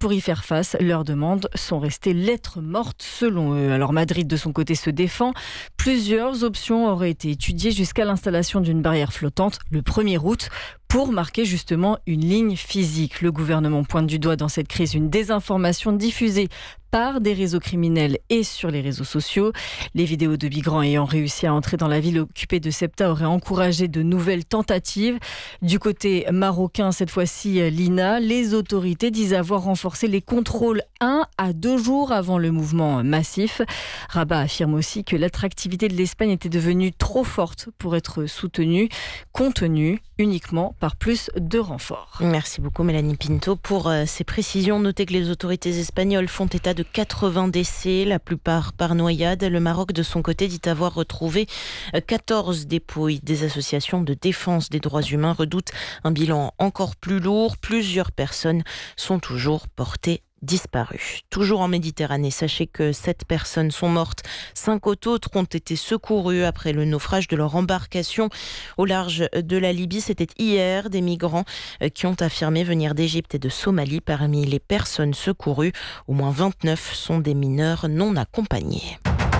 pour y faire face. Leurs demandes sont restées lettres mortes selon eux. Alors Madrid de son côté se défend. Plusieurs options auraient été étudiées jusqu'à l'installation d'une barrière flottante le 1er août pour marquer justement une ligne physique. Le gouvernement pointe du doigt dans cette crise une désinformation diffusée par des réseaux criminels et sur les réseaux sociaux. Les vidéos de migrants ayant réussi à entrer dans la ville occupée de Ceuta auraient encouragé de nouvelles tentatives. Du côté marocain, cette fois-ci, Lina, les autorités disent avoir renforcé les contrôles 1 à 2 jours avant le mouvement massif. Rabat affirme aussi que l'attractivité de l'Espagne était devenue trop forte pour être soutenue, contenue uniquement par plus de renforts. Merci beaucoup Mélanie Pinto pour ces précisions. Notez que les autorités espagnoles font état de 80 décès, la plupart par noyade. Le Maroc, de son côté, dit avoir retrouvé 14 dépouilles. Des associations de défense des droits humains redoutent un bilan encore plus lourd. Plusieurs personnes sont toujours portées disparues. Toujours en Méditerranée, sachez que 7 personnes sont mortes. 5 autres ont été secourues après le naufrage de leur embarcation au large de la Libye. C'était hier. Des migrants qui ont affirmé venir d'Égypte et de Somalie. Parmi les personnes secourues, au moins 29 sont des mineurs non accompagnés.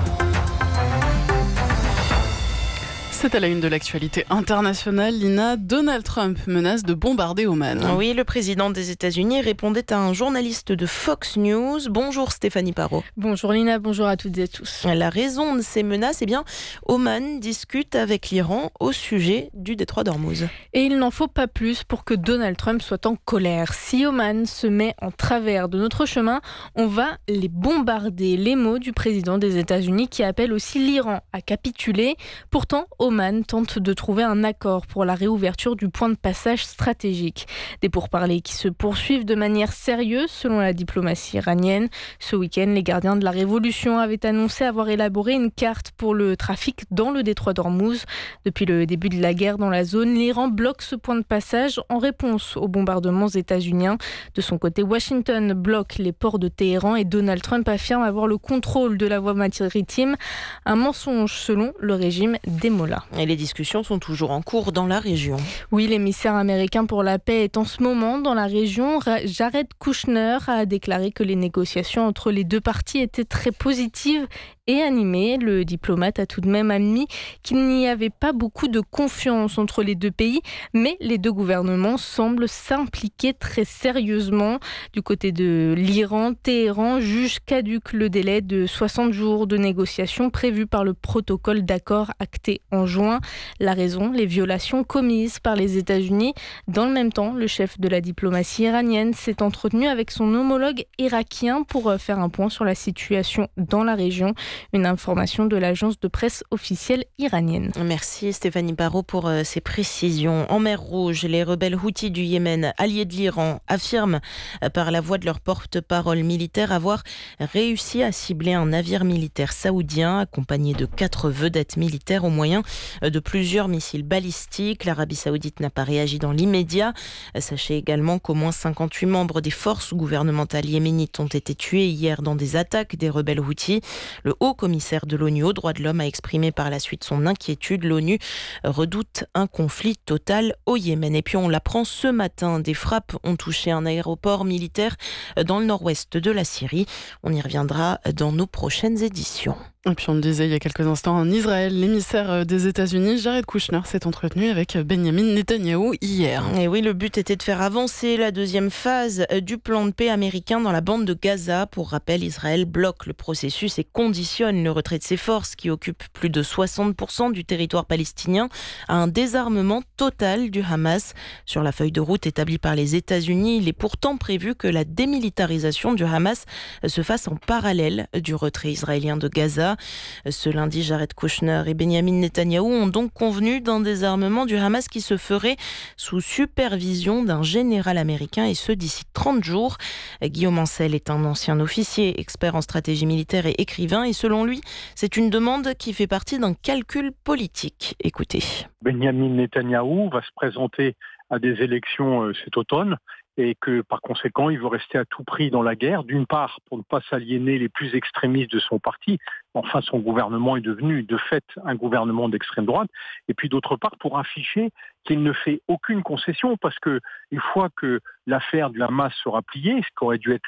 C'est à la une de l'actualité internationale. Lina, Donald Trump menace de bombarder Oman. Oui, le président des États-Unis répondait à un journaliste de Fox News. Bonjour Stéphanie Parot. Bonjour Lina, bonjour à toutes et à tous. La raison de ces menaces, Oman discute avec l'Iran au sujet du détroit d'Ormuz. Et il n'en faut pas plus pour que Donald Trump soit en colère. Si Oman se met en travers de notre chemin, on va les bombarder. Les mots du président des États-Unis qui appelle aussi l'Iran à capituler. Pourtant, Oman tente de trouver un accord pour la réouverture du point de passage stratégique. Des pourparlers qui se poursuivent de manière sérieuse selon la diplomatie iranienne. Ce week-end, les gardiens de la révolution avaient annoncé avoir élaboré une carte pour le trafic dans le détroit d'Ormuz. Depuis le début de la guerre dans la zone, l'Iran bloque ce point de passage en réponse aux bombardements états-uniens. De son côté, Washington bloque les ports de Téhéran et Donald Trump affirme avoir le contrôle de la voie maritime. Un mensonge selon le régime des Mollahs. Et les discussions sont toujours en cours dans la région. Oui, l'émissaire américain pour la paix est en ce moment dans la région. Jared Kushner a déclaré que les négociations entre les deux parties étaient très positives et animées. Le diplomate a tout de même admis qu'il n'y avait pas beaucoup de confiance entre les deux pays, mais les deux gouvernements semblent s'impliquer très sérieusement. Du côté de l'Iran, Téhéran juge caduc le délai de 60 jours de négociations prévu par le protocole d'accord acté en juin. La raison, les violations commises par les États-Unis. Dans le même temps, le chef de la diplomatie iranienne s'est entretenu avec son homologue irakien pour faire un point sur la situation dans la région. Une information de l'agence de presse officielle iranienne. Merci Stéphanie Parot pour ces précisions. En mer Rouge, les rebelles Houthis du Yémen, alliés de l'Iran, affirment par la voix de leur porte-parole militaire avoir réussi à cibler un navire militaire saoudien accompagné de 4 vedettes militaires au moyen de plusieurs missiles balistiques. L'Arabie saoudite n'a pas réagi dans l'immédiat. Sachez également qu'au moins 58 membres des forces gouvernementales yéménites ont été tués hier dans des attaques des rebelles Houthis. Le haut commissaire de l'ONU aux droits de l'homme a exprimé par la suite son inquiétude. L'ONU redoute un conflit total au Yémen. Et puis on l'apprend ce matin, des frappes ont touché un aéroport militaire dans le nord-ouest de la Syrie. On y reviendra dans nos prochaines éditions. Et puis on le disait il y a quelques instants, en Israël, l'émissaire des États-Unis, Jared Kushner, s'est entretenu avec Benjamin Netanyahou hier. Et oui, le but était de faire avancer la deuxième phase du plan de paix américain dans la bande de Gaza. Pour rappel, Israël bloque le processus et conditionne le retrait de ses forces qui occupent plus de 60% du territoire palestinien à un désarmement total du Hamas. Sur la feuille de route établie par les États-Unis, il est pourtant prévu que la démilitarisation du Hamas se fasse en parallèle du retrait israélien de Gaza. Ce lundi, Jared Kushner et Benjamin Netanyahou ont donc convenu d'un désarmement du Hamas qui se ferait sous supervision d'un général américain et ce d'ici 30 jours. Guillaume Ancel est un ancien officier, expert en stratégie militaire et écrivain et selon lui, c'est une demande qui fait partie d'un calcul politique. Écoutez. Benjamin Netanyahou va se présenter à des élections cet automne et que par conséquent il veut rester à tout prix dans la guerre, d'une part pour ne pas s'aliéner les plus extrémistes de son parti, enfin son gouvernement est devenu de fait un gouvernement d'extrême droite, et puis d'autre part pour afficher qu'il ne fait aucune concession, parce que une fois que l'affaire du Hamas sera pliée, ce qui aurait dû être